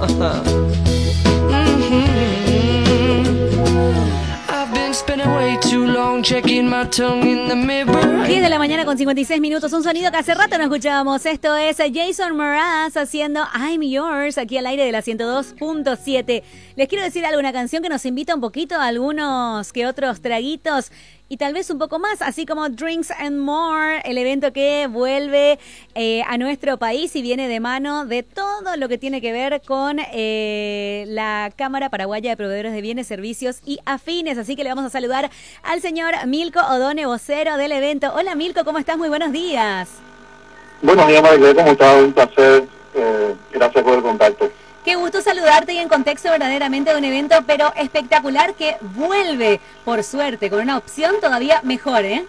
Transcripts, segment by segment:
I've been spending way too long checking my tongue in the mirror. 10 de la mañana con 56 minutos, un sonido que hace rato no escuchábamos. Esto es Jason Mraz haciendo I'm Yours, aquí al aire de la 102.7. Les quiero decir algo, una canción que nos invita un poquito a algunos que otros traguitos y tal vez un poco más, así como Drinks and More, el evento que vuelve a nuestro país y viene de mano de todo lo que tiene que ver con la Cámara Paraguaya de Proveedores de Bienes, Servicios y Afines. Así que le vamos a saludar al señor Milko O'Donnell, vocero del evento. Hola Milko, ¿cómo estás? Muy buenos días. Buenos días, Maribel, ¿cómo estás? Un placer. Gracias por el contacto. Qué gusto saludarte y en contexto verdaderamente de un evento, pero espectacular que vuelve, por suerte, con una opción todavía mejor, ¿eh?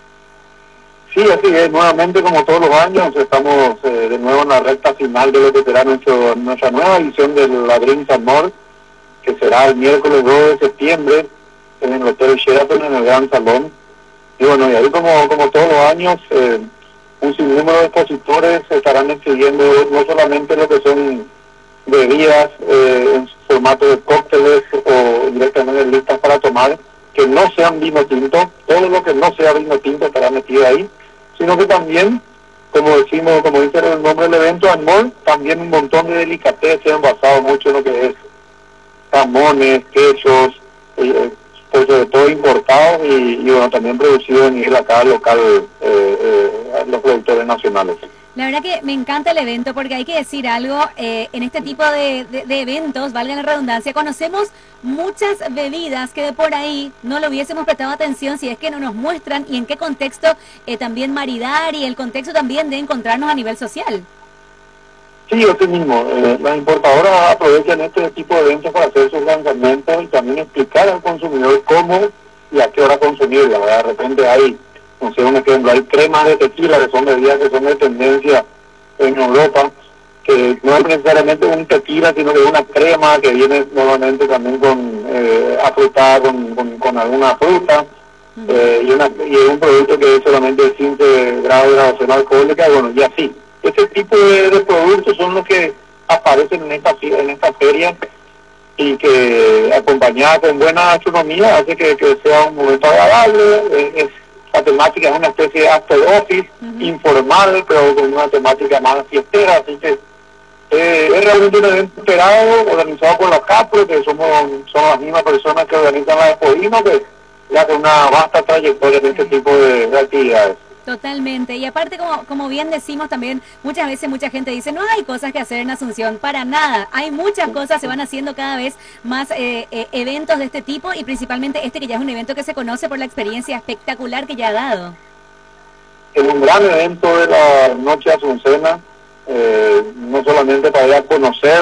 Sí, así es. Nuevamente, como todos los años, estamos de nuevo en la recta final de lo que será nuestra nueva edición de la Drinks and More, que será el miércoles 2 de septiembre en el Hotel Sheraton, en el Gran Salón. Y bueno, y ahí como todos los años, un sinnúmero de expositores estarán exhibiendo no solamente lo que son bebidas en formato de cócteles o directamente listas para tomar, que no sean vino tinto, todo lo que no sea vino tinto estará metido ahí, sino que también, como dice el nombre del evento, Amor, también un montón de delicatessen basado mucho en lo que es jamones, quesos, pues sobre todo importados y bueno, también producidos a nivel acá local, los productores nacionales. La verdad que me encanta el evento porque hay que decir algo, en este tipo de eventos, valga la redundancia, conocemos muchas bebidas que de por ahí no le hubiésemos prestado atención si es que no nos muestran y en qué contexto también maridar y el contexto también de encontrarnos a nivel social. Sí, así mismo. Las importadoras aprovechan este tipo de eventos para hacer sus lanzamientos y también explicar al consumidor cómo y a qué hora consumirla. De repente hay, no sé, un ejemplo, hay cremas de tequila que son bebidas que son de tendencia en Europa, que no es necesariamente un tequila, sino que es una crema que viene normalmente también con afrutada con alguna fruta, y es un producto que es solamente de 15 grados de graduación alcohólica, bueno, y así. Ese tipo de productos son los que aparecen en esta feria y que acompañada con buena gastronomía hace que sea un momento agradable. La temática es una especie de after office, informal, pero con una temática más fiestera, así que es realmente un evento esperado, organizado por la CAPRO, que son las mismas personas que organizan la Expo, que ya con una vasta trayectoria en este tipo de actividades. Totalmente, y aparte como bien decimos también, muchas veces mucha gente dice, no hay cosas que hacer en Asunción, para nada, hay muchas cosas, se van haciendo cada vez más eventos de este tipo y principalmente este que ya es un evento que se conoce por la experiencia espectacular que ya ha dado. Es un gran evento de la Noche Asuncena, no solamente para ir a conocer